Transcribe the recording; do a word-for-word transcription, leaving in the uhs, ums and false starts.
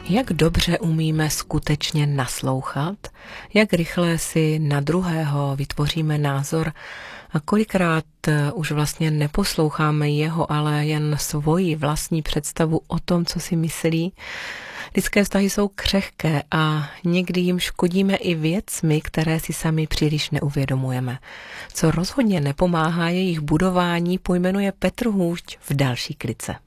Jak dobře umíme skutečně naslouchat, jak rychle si na druhého vytvoříme názor a kolikrát už vlastně neposloucháme jeho, ale jen svoji vlastní představu o tom, co si myslí. Lidské vztahy jsou křehké a někdy jim škodíme i věcmi, které si sami příliš neuvědomujeme. Co rozhodně nepomáhá jejich budování, pojmenuje Petr Hůšť v další klice.